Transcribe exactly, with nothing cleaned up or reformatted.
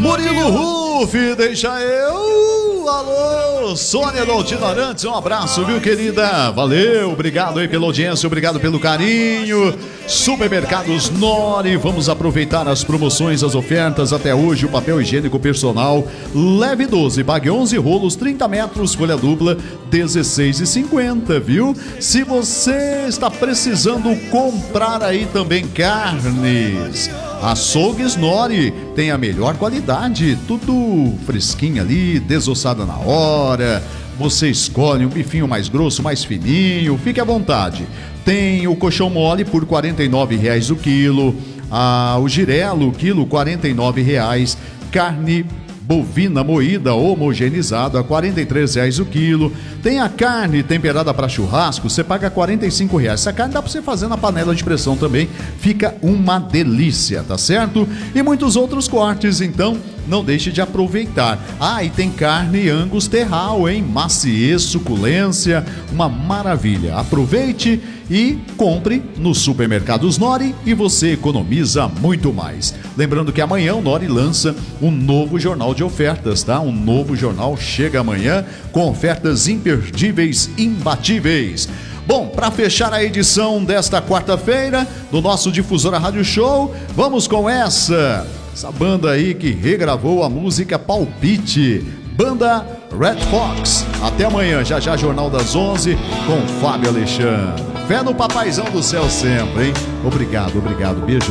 Murilo Ruff, deixa eu. Alô, Sônia do Altino Arantes, um abraço, viu, querida? Valeu, obrigado aí pela audiência, obrigado pelo carinho. Supermercados Nori, vamos aproveitar as promoções, as ofertas. Até hoje, o papel higiênico personal leve doze, pague onze rolos, trinta metros, folha dupla, dezesseis e cinquenta, viu? Se você está precisando comprar aí também carnes, açougues Nori tem a melhor qualidade, tudo fresquinho ali, desossada na hora. Você escolhe um bifinho mais grosso, mais fininho, fique à vontade. Tem o colchão mole por quarenta e nove reais o quilo, ah, o girelo, quilo quarenta e nove reais, carne bovina moída homogeneizada, quarenta e três reais o quilo. Tem a carne temperada para churrasco, você paga quarenta e cinco reais. Essa carne dá para você fazer na panela de pressão também, fica uma delícia, tá certo? E muitos outros cortes, então não deixe de aproveitar. Ah, e tem carne Angus Terral, hein? Maciez, suculência, uma maravilha. Aproveite e compre nos supermercados Nori e você economiza muito mais. Lembrando que amanhã o Nori lança um novo jornal de ofertas, tá? Um novo jornal chega amanhã com ofertas imperdíveis, imbatíveis. Bom, para fechar a edição desta quarta-feira do nosso Difusora Rádio Show, vamos com essa, essa banda aí que regravou a música Palpite, banda Red Fox. Até amanhã, já já Jornal das onze com Fábio Alexandre. Fé no papaizão do céu sempre, hein? Obrigado, obrigado, beijo.